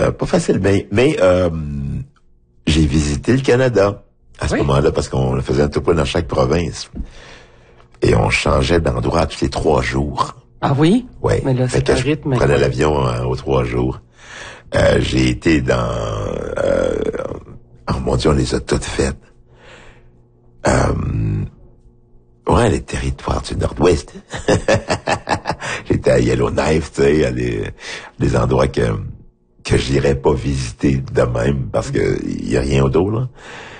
pas facile, mais j'ai visité le Canada à ce moment-là parce qu'on faisait un tour dans chaque province. Et on changeait d'endroit tous les 3 jours. Ah oui? Oui. Mais là, c'est un rythme. Je prenais l'avion aux 3 jours. J'ai été oh mon Dieu, on les a toutes faites. Les territoires du Nord-Ouest. J'étais à Yellowknife, tu sais, à des endroits que j'irais pas visiter de même parce que y a rien au dos, là.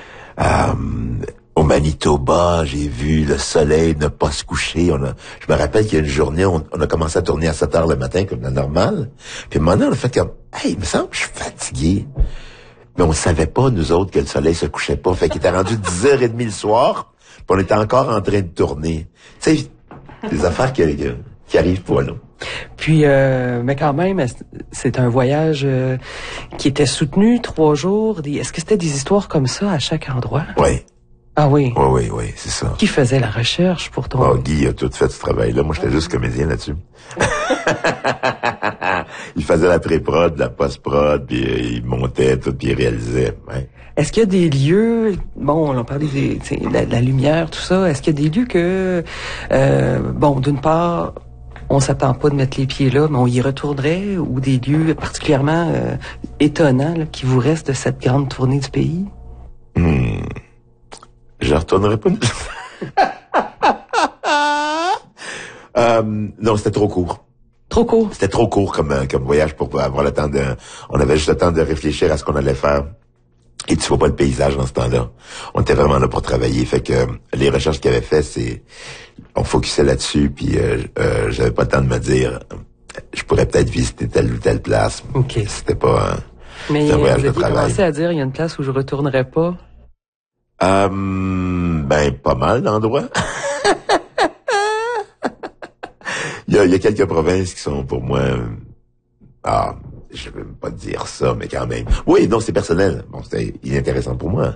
Au Manitoba, j'ai vu le soleil ne pas se coucher. Je me rappelle qu'il y a une journée, on a commencé à tourner à 7 heures le matin comme la normale. Puis à un moment donné, on a fait comme, hey, il me semble que je suis fatigué. Mais on savait pas, nous autres, que le soleil se couchait pas. Fait qu'il était rendu 10h30 le soir, puis on était encore en train de tourner. Tu sais, des affaires qui arrivent pas, là. Puis, mais quand même, c'est un voyage qui était soutenu 3 jours. Est-ce que c'était des histoires comme ça à chaque endroit? Oui. Ah oui? Oui, c'est ça. Qui faisait la recherche pour ton... Oh, Guy a tout fait ce travail-là. Moi, j'étais juste comédien là-dessus. Il faisait la pré-prod, la post-prod, puis il montait tout, puis il réalisait. Ouais. Est-ce qu'il y a des lieux, bon, on parlait la lumière, tout ça, est-ce qu'il y a des lieux que, d'une part, on s'attend pas de mettre les pieds là, mais on y retournerait, ou des lieux particulièrement étonnants là, qui vous restent de cette grande tournée du pays? Je retournerai pas. Non, c'était trop court. Trop court? C'était trop court comme voyage pour avoir le temps on avait juste le temps de réfléchir à ce qu'on allait faire. Et tu vois pas le paysage dans ce temps-là. On était vraiment là pour travailler. Fait que les recherches qu'il avait fait, on focusait là-dessus, puis j'avais pas le temps de me dire je pourrais peut-être visiter telle ou telle place. OK. C'était pas mais un voyage vous de avez travail. commencé à dire il y a une place où je retournerai pas? Pas mal d'endroits. Il y a quelques provinces qui sont pour moi je veux pas dire ça, mais quand même. Oui, non, c'est personnel. Bon, c'était inintéressant pour moi.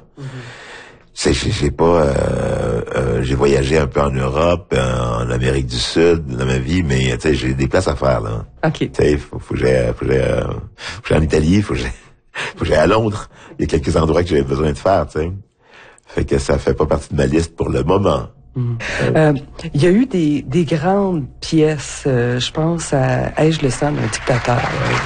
Mm-hmm. J'ai voyagé un peu en Europe, en Amérique du Sud dans ma vie, mais tu sais, j'ai des places à faire, là. OK. Tu sais, faut que j'aille en Italie, faut que j'aille à Londres. Il y a quelques endroits que j'avais besoin de faire, tu sais. Fait que ça fait pas partie de ma liste pour le moment. Il y a eu des grandes pièces, je pense à Ai-je le sang d'un dictateur.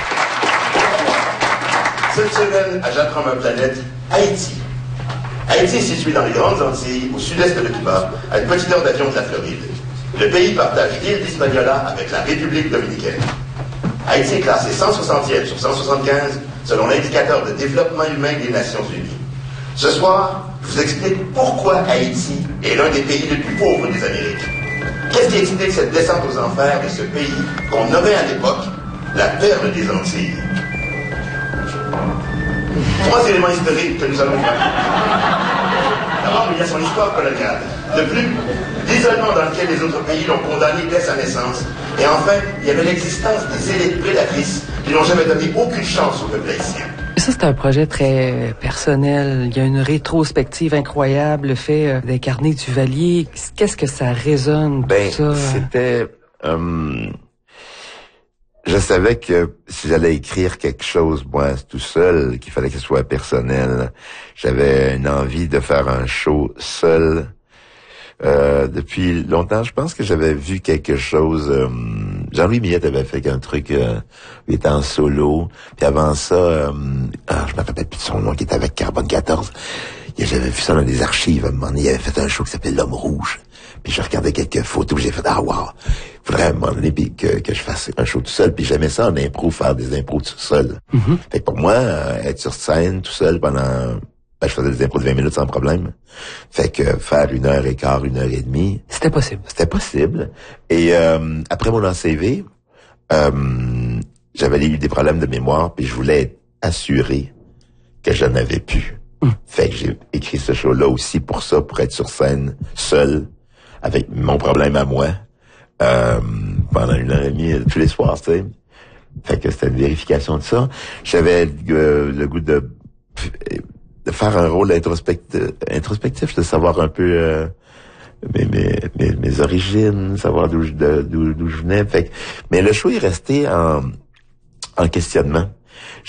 Cette semaine, à J'apprends ma planète, Haïti. Haïti est situé dans les Grandes Antilles, au sud-est de Cuba, à une petite heure d'avion de la Floride. Le pays partage l'île d'Hispaniola avec la République dominicaine. Haïti est classé 160e sur 175 selon l'indicateur de développement humain des Nations Unies. Ce soir, je vous explique pourquoi Haïti est l'un des pays les plus pauvres des Amériques. Qu'est-ce qui explique cette descente aux enfers de ce pays qu'on nommait à l'époque la perle des Antilles? 3 éléments historiques que nous allons voir. D'abord, il y a son histoire coloniale. De plus, l'isolement dans lequel les autres pays l'ont condamné dès sa naissance. Et enfin, il y avait l'existence des élites prédatrices qui n'ont jamais donné aucune chance au peuple haïtien. Ça, c'est un projet très personnel. Il y a une rétrospective incroyable, le fait d'incarner Duvalier. Qu'est-ce que ça résonne, tout ça? C'était... je savais que si j'allais écrire quelque chose, moi, tout seul, qu'il fallait que ce soit personnel. J'avais une envie de faire un show seul. Depuis longtemps, je pense que j'avais vu quelque chose... Jean-Louis Millette avait fait un truc, il était en solo. Puis avant ça, je me rappelle plus de son nom, qui était avec Carbone 14. J'avais vu ça dans des archives. À un moment donné, il avait fait un show qui s'appelait L'Homme Rouge. Puis je regardais quelques photos, puis j'ai fait, wow, faudrait à un moment donné que je fasse un show tout seul. Puis j'aimais ça en impro, faire des impros tout seul. Mm-hmm. Fait que pour moi, être sur scène tout seul pendant... je faisais des impros de 20 minutes sans problème. Fait que faire 1h15, 1h30... C'était possible. C'était possible. Et après mon ACV, j'avais eu des problèmes de mémoire, puis je voulais être assuré que je n'avais plus. Fait que j'ai écrit ce show-là aussi pour ça, pour être sur scène, seul, avec mon problème à moi, pendant 1h30 tous les soirs, tu sais. Fait que c'était une vérification de ça. J'avais le goût de faire un rôle introspectif, de savoir un peu mes origines, savoir d'où je venais. Fait que, mais le show est resté en questionnement.